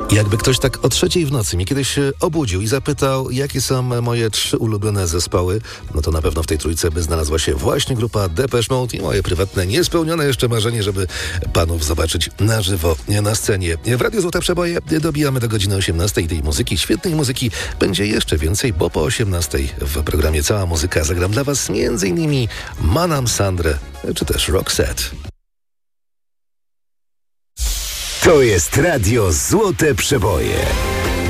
Jakby ktoś tak o 3:00 w nocy mnie kiedyś obudził i zapytał, jakie są moje 3 ulubione zespoły, no to na pewno w tej trójce by znalazła się właśnie grupa Depeche Mode i moje prywatne, niespełnione jeszcze marzenie, żeby panów zobaczyć na żywo na scenie. W Radiu Złote Przeboje dobijamy do godziny 18:00 tej muzyki, świetnej muzyki będzie jeszcze więcej, bo po 18:00 w programie Cała Muzyka zagram dla was m.in. Manam Sandrę, czy też Roxette. To jest Radio Złote Przeboje.